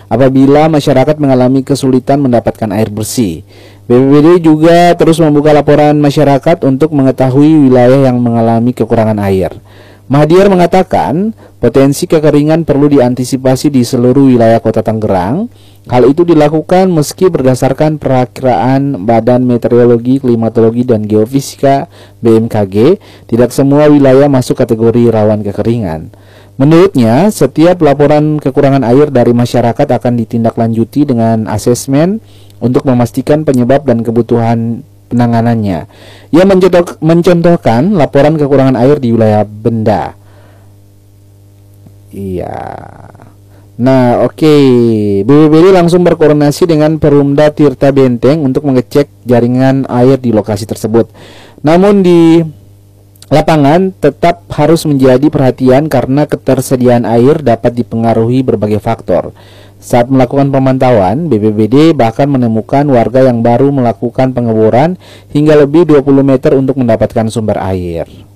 apabila masyarakat mengalami kesulitan mendapatkan air bersih. BPBD juga terus membuka laporan masyarakat untuk mengetahui wilayah yang mengalami kekurangan air. Mahdiar mengatakan, potensi kekeringan perlu diantisipasi di seluruh wilayah Kota Tangerang. Hal itu dilakukan meski berdasarkan perakiraan Badan Meteorologi, Klimatologi, dan Geofisika (BMKG), tidak semua wilayah masuk kategori rawan kekeringan. Menurutnya, setiap laporan kekurangan air dari masyarakat akan ditindaklanjuti dengan asesmen untuk memastikan penyebab dan kebutuhan penanganannya. Ia mencontohkan laporan kekurangan air di wilayah Benda. Iya. Nah, oke. BPBD langsung berkoordinasi dengan Perumda Tirta Benteng untuk mengecek jaringan air di lokasi tersebut. Namun di lapangan tetap harus menjadi perhatian karena ketersediaan air dapat dipengaruhi berbagai faktor. Saat melakukan pemantauan, BPBD bahkan menemukan warga yang baru melakukan pengeboran hingga lebih 20 meter untuk mendapatkan sumber air.